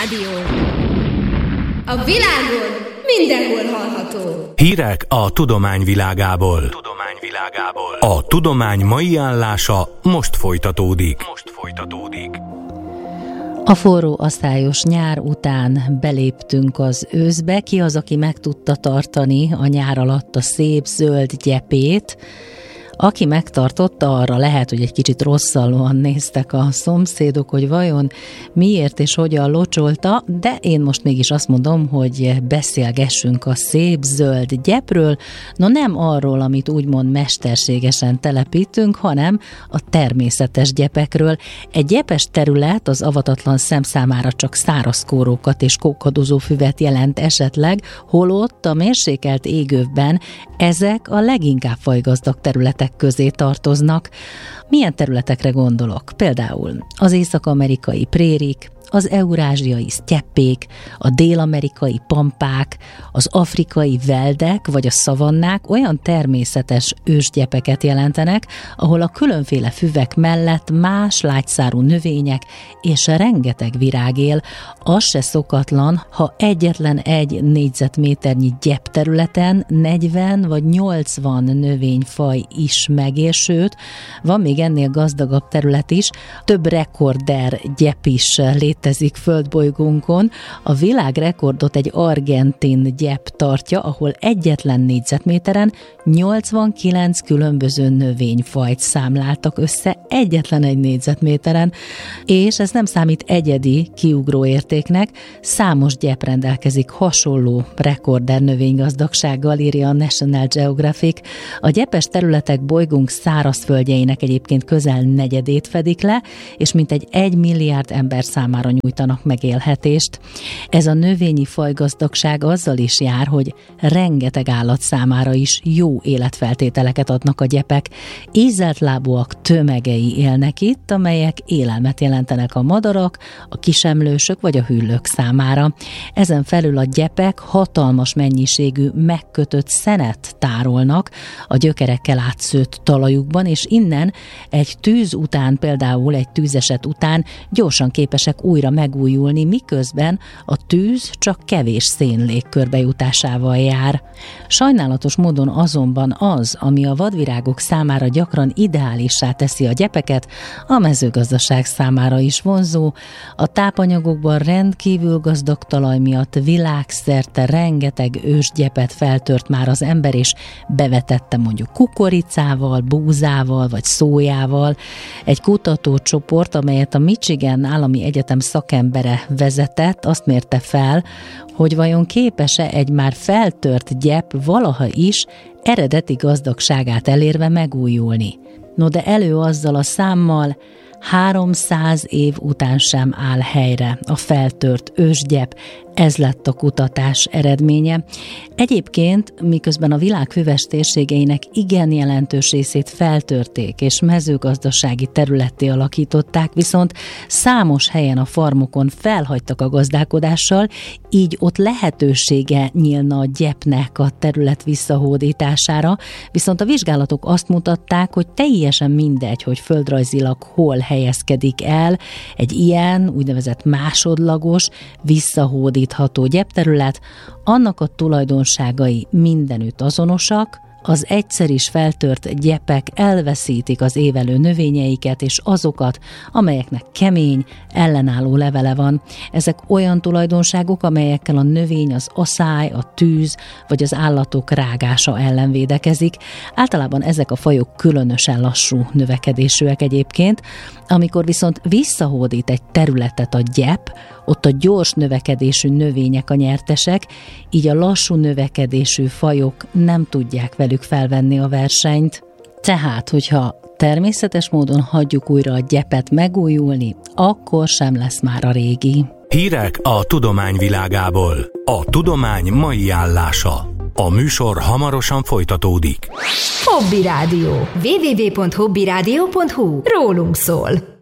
Rádió. A világon mindenhol hallható. Hírek a tudomány világából. A tudomány mai állása most folytatódik. A forró asztályos nyár után beléptünk az őszbe. Ki az, aki meg tudta tartani a nyár alatt a szép zöld gyepét? Aki megtartotta, arra lehet, hogy egy kicsit rosszallóan néztek a szomszédok, hogy vajon miért és hogyan locsolta, de én most mégis azt mondom, hogy beszélgessünk a szép zöld gyepről, no nem arról, amit úgymond mesterségesen telepítünk, hanem a természetes gyepekről. Egy gyepes terület az avatatlan szem számára csak száraz kórókat és kókadozó füvet jelent esetleg, holott a mérsékelt égövben ezek a leginkább fajgazdag területek közé tartoznak. Milyen területekre gondolok? Például az észak-amerikai prérik, az eurázsiai sztyeppék, a dél-amerikai pampák, az afrikai veldek vagy a szavannák olyan természetes ősgyepeket jelentenek, ahol a különféle füvek mellett más lágyszárú növények és rengeteg virág él. Az se szokatlan, ha egyetlen egy négyzetméternyi gyep területen 40 vagy 80 növényfaj is megél, sőt, van még ennél gazdagabb terület is, több rekorder gyep is létezik földbolygónkon. A világrekordot egy argentin gyep tartja, ahol egyetlen négyzetméteren 89 különböző növényfajt számláltak össze egyetlen egy négyzetméteren, és ez nem számít egyedi kiugró értéknek, számos gyep rendelkezik hasonló rekorder növénygazdagsággal, írja a National Geographic. A gyepes területek bolygónk szárazföldjeinek egyébként közel negyedét fedik le, és mintegy 1 milliárd ember számára nyújtanak megélhetést. Ez a növényi fajgazdagság azzal is jár, hogy rengeteg állat számára is jó életfeltételeket adnak a gyepek. Ízelt lábúak tömegei élnek itt, amelyek élelmet jelentenek a madarak, a kisemlősök vagy a hüllők számára. Ezen felül a gyepek hatalmas mennyiségű megkötött szenet tárolnak a gyökerekkel átszőtt talajukban, és innen egy tűz után, például egy tűzeset után gyorsan képesek újra megújulni, miközben a tűz csak kevés szén légkörbe jutásával jár. Sajnálatos módon azonban az, ami a vadvirágok számára gyakran ideálissá teszi a gyepeket, a mezőgazdaság számára is vonzó. A tápanyagokban rendkívül gazdag talaj miatt világszerte rengeteg ősgyepet feltört már az ember, és bevetette mondjuk kukoricával, búzával vagy szójával. Egy kutatócsoport, amelyet a Michigan Állami Egyetem szakembere vezetett, azt mérte fel, hogy vajon képes-e egy már feltört gyep valaha is eredeti gazdagságát elérve megújulni. No de elő azzal a számmal, 300 év után sem áll helyre a feltört ősgyep. Ez lett a kutatás eredménye. Egyébként, miközben a világ füves térségeinek igen jelentős részét feltörték és mezőgazdasági területté alakították, viszont számos helyen a farmokon felhagytak a gazdálkodással, így ott lehetősége nyílna a gyepnek a terület visszahódítására, viszont a vizsgálatok azt mutatták, hogy teljesen mindegy, hogy földrajzilag hol helyezkedik el egy ilyen úgynevezett másodlagos, visszahódítható gyepterület, annak a tulajdonságai mindenütt azonosak, az egyszer is feltört gyepek elveszítik az évelő növényeiket és azokat, amelyeknek kemény, ellenálló levele van. Ezek olyan tulajdonságok, amelyekkel a növény, az aszály, a tűz vagy az állatok rágása ellen védekezik. Általában ezek a fajok különösen lassú növekedésűek egyébként. Amikor viszont visszahódít egy területet a gyep, ott a gyors növekedésű növények a nyertesek, így a lassú növekedésű fajok nem tudják velük felvenni a versenyt. Tehát, hogyha természetes módon hagyjuk újra a gyepet megújulni, akkor sem lesz már a régi. Hírek a tudomány világából. A tudomány mai állása. A műsor hamarosan folytatódik. Hobby Rádió. www.hobbyradio.hu. Rólunk szól.